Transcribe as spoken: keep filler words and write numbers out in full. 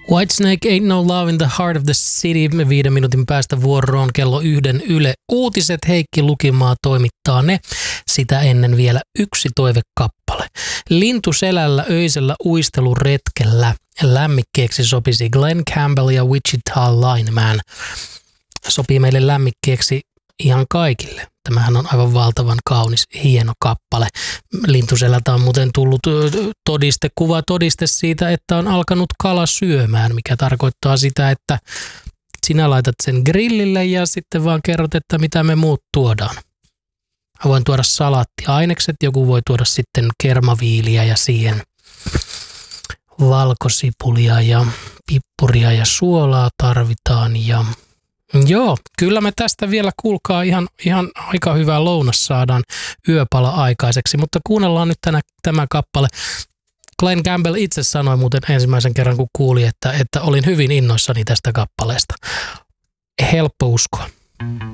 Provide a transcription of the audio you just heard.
Whitesnake Ain't No Love in the Heart of the City. Viiden minuutin päästä vuoroon kello yhden Yle Uutiset. Heikki Lukimaa toimittaa ne. Sitä ennen vielä yksi toivekappale. Lintuselällä öisellä uisteluretkellä lämmikkeeksi sopisi Glenn Campbell ja Wichita Lineman. Sopii meille lämmikkeeksi ihan kaikille. Tämähän on aivan valtavan kaunis, hieno kappale. Lintuselältä on muuten tullut todiste, kuva todiste siitä, että on alkanut kala syömään, mikä tarkoittaa sitä, että sinä laitat sen grillille ja sitten vaan kerrot, että mitä me muut tuodaan. Mä voin tuoda salaattiainekset, joku voi tuoda sitten kermaviiliä ja siihen valkosipulia ja pippuria ja suolaa tarvitaan ja joo, kyllä me tästä vielä kuulkaa ihan, ihan aika hyvää lounas saadaan yöpala aikaiseksi, mutta kuunnellaan nyt tänä, tämä kappale. Glenn Campbell itse sanoi muuten ensimmäisen kerran, kun kuuli, että, että olin hyvin innoissani tästä kappaleesta. Helppo uskoa.